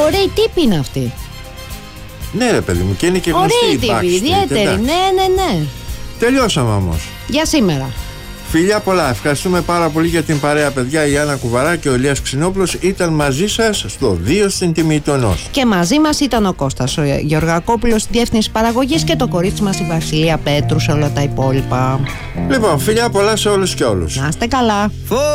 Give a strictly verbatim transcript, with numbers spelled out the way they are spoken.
ωραίοι τύποι είναι αυτοί. Ναι, ρε παιδί μου, και είναι και γνωστοί. Ωραίοι τύποι, ιδιαίτεροι. Ναι, ναι, ναι. Τελειώσαμε όμως. Για σήμερα. Φιλιά πολλά, ευχαριστούμε πάρα πολύ για την παρέα, παιδιά. Η Άννα Κουβαρά και ο Ηλίας Ξινόπουλος ήταν μαζί σας στο δύο στην τιμή του ενός. Και μαζί μας ήταν ο Κώστας ο Γεωργακόπουλος στη διεύθυνση παραγωγής και το κορίτσι μας η Βασιλεία Πέτρου σε όλα τα υπόλοιπα. Λοιπόν, φιλιά πολλά σε όλους και όλους. Να είστε καλά.